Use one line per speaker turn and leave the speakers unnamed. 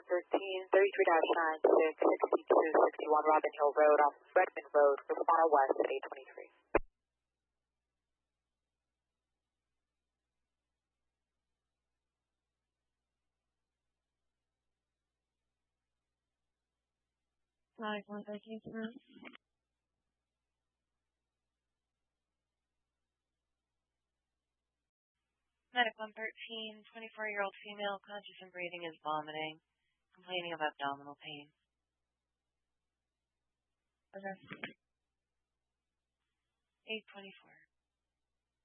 33-966261 Robin Hill Road off Redmond Road, Responda West at 823.
Five, 113, sir. Medic 113, 24-year-old female, conscious and breathing, is vomiting, complaining of abdominal pain. Okay. 824.